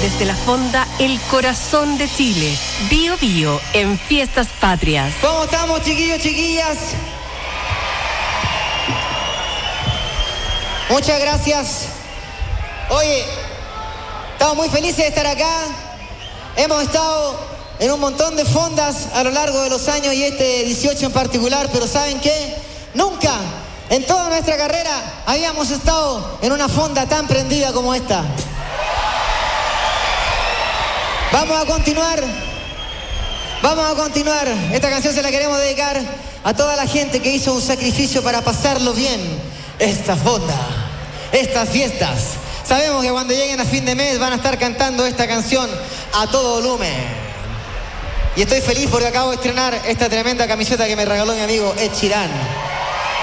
desde la fonda El Corazón de Chile. Bio Bio en Fiestas Patrias. ¿Cómo estamos, chiquillos, chiquillas? Muchas gracias. Oye, estamos muy felices de estar acá. Hemos estado en un montón de fondas a lo largo de los años y este 18 en particular, pero ¿saben qué? Nunca en toda nuestra carrera habíamos estado en una fonda tan prendida como esta. Vamos a continuar. Esta canción se la queremos dedicar a toda la gente que hizo un sacrificio para pasarlo bien. Esta fonda, estas fiestas. Sabemos que cuando lleguen a fin de mes van a estar cantando esta canción a todo volumen. Y estoy feliz porque acabo de estrenar esta tremenda camiseta que me regaló mi amigo Ed Sheeran.